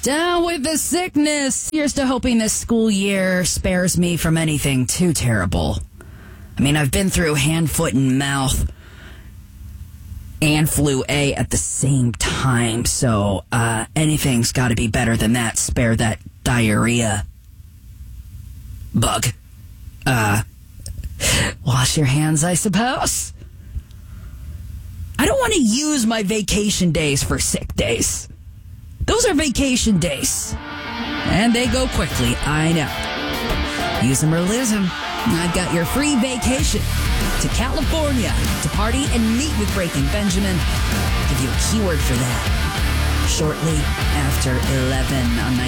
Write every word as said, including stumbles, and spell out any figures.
Down with the sickness. Here's to hoping this school year spares me from anything too terrible. I mean, I've been through hand, foot, and mouth and flu A at the same time, so uh, anything's got to be better than that. Spare that diarrhea bug. Uh, wash your hands, I suppose. I don't want to use my vacation days for sick days. Those are vacation days. And they go quickly, I know. Use them or lose them. I've got your free vacation to California to party and meet with Breaking Benjamin. I'll give you a keyword for that shortly after eleven on